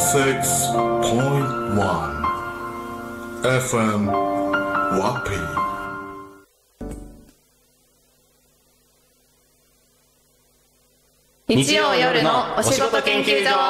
76.1 FM ワッピー。 日曜夜のお仕事研究所。